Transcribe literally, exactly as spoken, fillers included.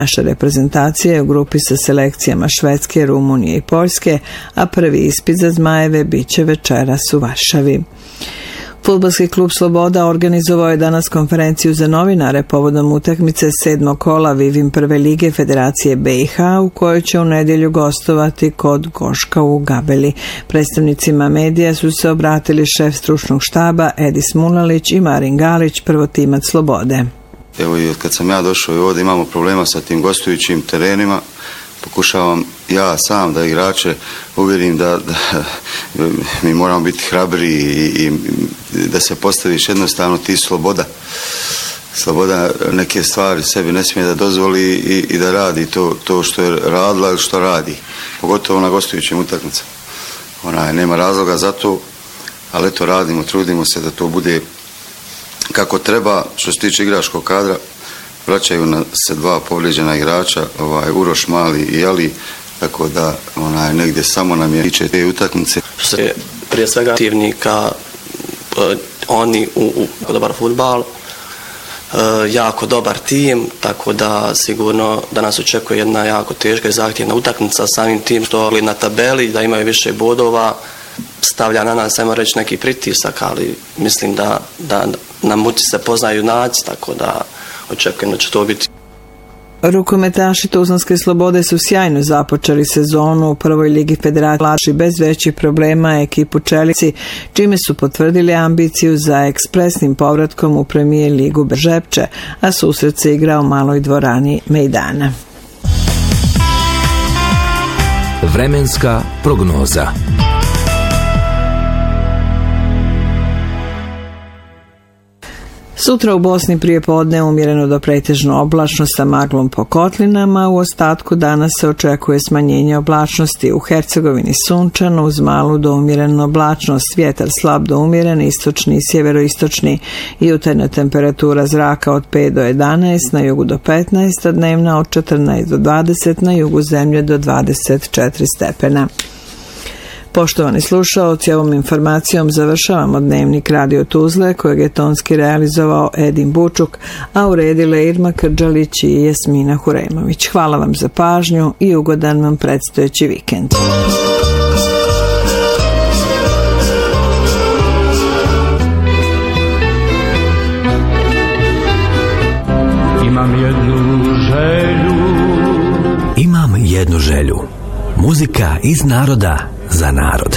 Naša reprezentacija je u grupi sa selekcijama Švedske, Rumunije i Poljske, a prvi ispit za Zmajeve bit će večeras u Varšavi. Fudbalski klub Sloboda organizovao je danas konferenciju za novinare povodom utakmice sedmog kola Vivim prve lige Federacije B i H u kojoj će u nedjelju gostovati kod Goška u Gabeli. Predstavnicima medija su se obratili šef stručnog štaba Edis Mulalić i Marin Galić, prvotimac Slobode. Evo i kad sam ja došao i ovdje imamo problema sa tim gostujućim terenima, pokušavam ja sam da igrače uvjerim da, da mi moramo biti hrabri i, i da se postaviš jednostavno ti sloboda. Sloboda neke stvari sebi ne smije da dozvoli i, i da radi to, to što je radila ili što radi. Pogotovo na gostujućim utakmicama. Ona nema razloga za to, ali eto radimo, trudimo se da to bude kako treba. Što se tiče igračkog kadra, vraćaju na se dva povrijeđena igrača, ovaj Uroš Mali i Ali, tako da onaj negdje samo nam je tiče te utakmice. Što se prije svega aktivnika, oni u, u dobar fudbal, jako dobar tim, tako da sigurno da nas očekuje jedna jako teška i zahtjevna utakmica, samim tim što na tabeli da imaju više bodova stavlja na nas, ajmo reći, neki pritisak, ali mislim da, da nam muci se poznaju naći, tako da očekujem da će to biti. Rukometaši Tuzlanske Slobode su sjajno započeli sezonu u prvoj ligi Federacije bez većih problema ekipu Čelici, čime su potvrdili ambiciju za ekspresnim povratkom u Premier ligu Bržepče, a susret se igra u maloj dvorani Mejdana. Vremenska prognoza. Sutra u Bosni prije podne umjereno do pretežno oblačno sa maglom po kotlinama, u ostatku dana se očekuje smanjenje oblačnosti, u Hercegovini sunčano uz malu do umjerenu oblačnost, vjetar slab do umjeren, istočni i sjeveroistočni, jutarnja temperatura zraka od pet do jedanaest, na jugu do petnaest, a dnevna od četrnaest do dvadeset, na jugu zemlje do dvadeset četiri stepena. Poštovani slušaoci, ovom informacijom završavamo dnevnik Radio Tuzle kojeg je tonski realizovao Edin Bučuk, a uredile Irma Krđalić i Jasmina Huremović. Hvala vam za pažnju i ugodan vam predstojeći vikend. Imam jednu želju. Imam jednu želju. Muzika iz naroda za narod.